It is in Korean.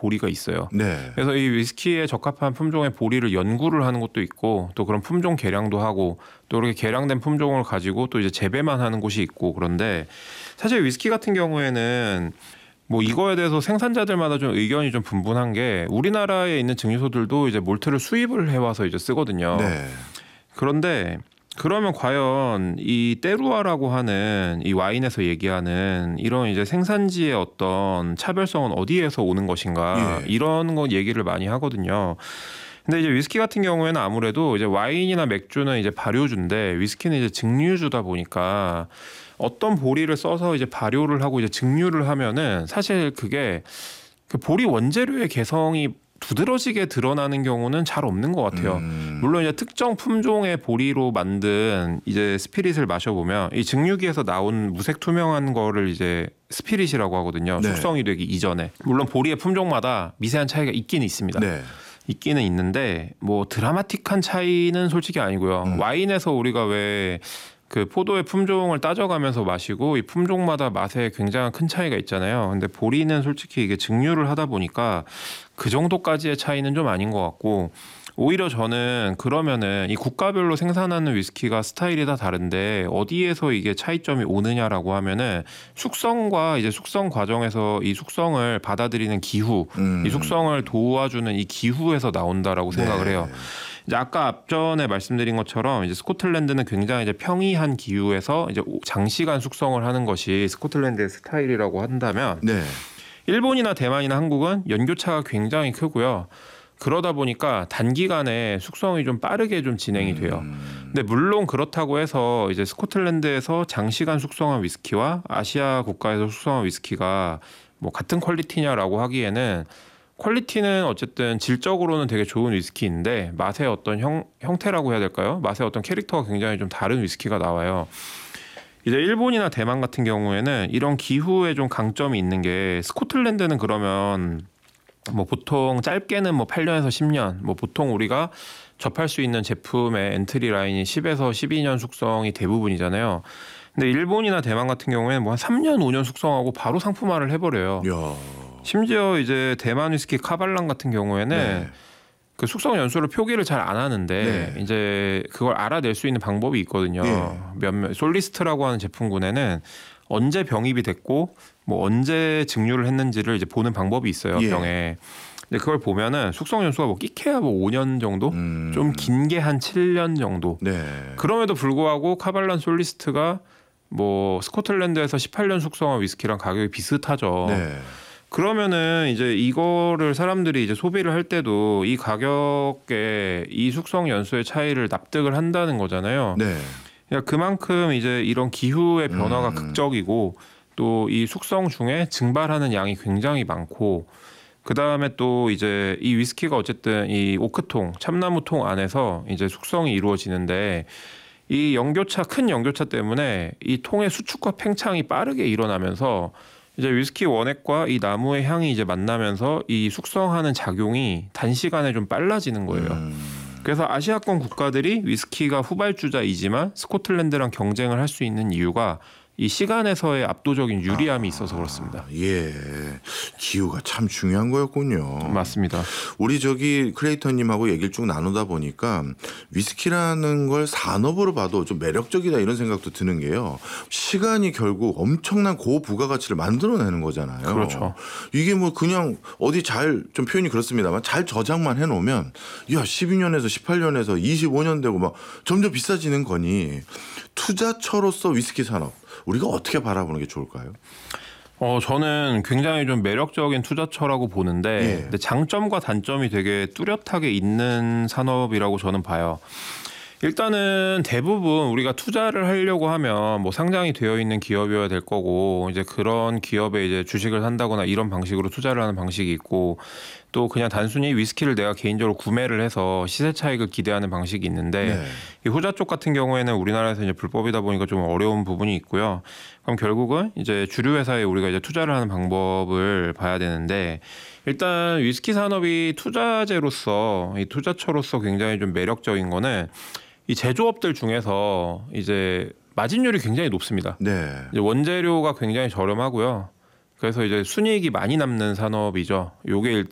보리가 있어요. 네. 그래서 이 위스키에 적합한 품종의 보리를 연구를 하는 것도 있고 또 그런 품종 개량도 하고 또 이렇게 개량된 품종을 가지고 또 이제 재배만 하는 곳이 있고 그런데 사실 위스키 같은 경우에는 뭐 이거에 대해서 생산자들마다 좀 의견이 좀 분분한 게 우리나라에 있는 증류소들도 이제 몰트를 수입을 해와서 이제 쓰거든요. 네. 그런데 그러면 과연 이 때루아라고 하는 이 와인에서 얘기하는 이런 이제 생산지의 어떤 차별성은 어디에서 오는 것인가 예. 이런 거 얘기를 많이 하거든요. 근데 이제 위스키 같은 경우에는 아무래도 이제 와인이나 맥주는 이제 발효주인데 위스키는 이제 증류주다 보니까 어떤 보리를 써서 이제 발효를 하고 이제 증류를 하면은 사실 그게 그 보리 원재료의 개성이 두드러지게 드러나는 경우는 잘 없는 것 같아요. 물론 이제 특정 품종의 보리로 만든 이제 스피릿을 마셔보면 이 증류기에서 나온 무색 투명한 거를 이제 스피릿이라고 하거든요. 네. 숙성이 되기 이전에. 물론 보리의 품종마다 미세한 차이가 있긴 있습니다. 네. 있기는 있는데 뭐 드라마틱한 차이는 솔직히 아니고요. 와인에서 우리가 왜 그 포도의 품종을 따져가면서 마시고 이 품종마다 맛에 굉장한 큰 차이가 있잖아요. 근데 보리는 솔직히 이게 증류를 하다 보니까 그 정도까지의 차이는 좀 아닌 것 같고 오히려 저는 그러면은 이 국가별로 생산하는 위스키가 스타일이 다 다른데 어디에서 이게 차이점이 오느냐라고 하면은 숙성과 이제 숙성 과정에서 이 숙성을 받아들이는 기후, 이 숙성을 도와주는 이 기후에서 나온다라고 생각을 해요. 이제 아까 앞전에 말씀드린 것처럼 이제 스코틀랜드는 굉장히 이제 평이한 기후에서 이제 장시간 숙성을 하는 것이 스코틀랜드의 스타일이라고 한다면 네. 일본이나 대만이나 한국은 연교차가 굉장히 크고요. 그러다 보니까 단기간에 숙성이 좀 빠르게 좀 진행이 돼요. 근데 물론 그렇다고 해서 이제 스코틀랜드에서 장시간 숙성한 위스키와 아시아 국가에서 숙성한 위스키가 뭐 같은 퀄리티냐라고 하기에는 퀄리티는 어쨌든 질적으로는 되게 좋은 위스키인데 맛의 어떤 형태라고 해야 될까요? 맛의 어떤 캐릭터가 굉장히 좀 다른 위스키가 나와요. 이제 일본이나 대만 같은 경우에는 이런 기후에 좀 강점이 있는 게 스코틀랜드는 그러면 뭐 보통 짧게는 뭐 8년에서 10년, 뭐 보통 우리가 접할 수 있는 제품의 엔트리 라인이 10에서 12년 숙성이 대부분이잖아요. 근데 일본이나 대만 같은 경우에는 뭐 한 3년, 5년 숙성하고 바로 상품화를 해버려요. 야. 심지어 이제 대만 위스키 카발랑 같은 경우에는 네. 그 숙성 연수를 표기를 잘 안 하는데 네. 이제 그걸 알아낼 수 있는 방법이 있거든요. 네. 몇몇 솔리스트라고 하는 제품군에는 언제 병입이 됐고 뭐 언제 증류를 했는지를 이제 보는 방법이 있어요. 예. 병에. 근데 그걸 보면은 숙성 연수가 뭐 끼케야 뭐 5년 정도, 좀 긴 게 한 7년 정도. 네. 그럼에도 불구하고 카발란 솔리스트가 뭐 스코틀랜드에서 18년 숙성한 위스키랑 가격이 비슷하죠. 네. 그러면은 이제 이거를 사람들이 이제 소비를 할 때도 이 가격에 이 숙성 연수의 차이를 납득을 한다는 거잖아요. 네. 그러니까 그만큼 이제 이런 기후의 변화가 극적이고 또 이 숙성 중에 증발하는 양이 굉장히 많고 그 다음에 또 이제 이 위스키가 어쨌든 이 오크통, 참나무통 안에서 이제 숙성이 이루어지는데 이 연교차, 큰 연교차 때문에 이 통의 수축과 팽창이 빠르게 일어나면서 이제 위스키 원액과 이 나무의 향이 이제 만나면서 이 숙성하는 작용이 단시간에 좀 빨라지는 거예요. 그래서 아시아권 국가들이 위스키가 후발주자이지만 스코틀랜드랑 경쟁을 할 수 있는 이유가 이 시간에서의 압도적인 유리함이 있어서 그렇습니다. 예. 기후가 참 중요한 거였군요. 맞습니다. 우리 저기 크리에이터님하고 얘기를 쭉 나누다 보니까 위스키라는 걸 산업으로 봐도 좀 매력적이다 이런 생각도 드는 게요. 시간이 결국 엄청난 고부가가치를 만들어내는 거잖아요. 그렇죠. 이게 뭐 그냥 어디 잘 좀 표현이 그렇습니다만 잘 저장만 해놓으면 야 12년에서 18년에서 25년 되고 막 점점 비싸지는 거니 투자처로서 위스키 산업 우리가 어떻게 바라보는 게 좋을까요? 저는 굉장히 좀 매력적인 투자처라고 보는데 예. 근데 장점과 단점이 되게 뚜렷하게 있는 산업이라고 저는 봐요. 일단은 대부분 우리가 투자를 하려고 하면 뭐 상장이 되어 있는 기업이어야 될 거고 이제 그런 기업에 이제 주식을 산다거나 이런 방식으로 투자를 하는 방식이 있고 또 그냥 단순히 위스키를 내가 개인적으로 구매를 해서 시세 차익을 기대하는 방식이 있는데 네. 이 후자 쪽 같은 경우에는 우리나라에서 이제 불법이다 보니까 좀 어려운 부분이 있고요. 그럼 결국은 이제 주류 회사에 우리가 이제 투자를 하는 방법을 봐야 되는데 일단 위스키 산업이 투자재로서 이 투자처로서 굉장히 좀 매력적인 거는 이 제조업들 중에서 이제 마진율이 굉장히 높습니다. 네. 이제 원재료가 굉장히 저렴하고요. 그래서 이제 순이익이 많이 남는 산업이죠. 요게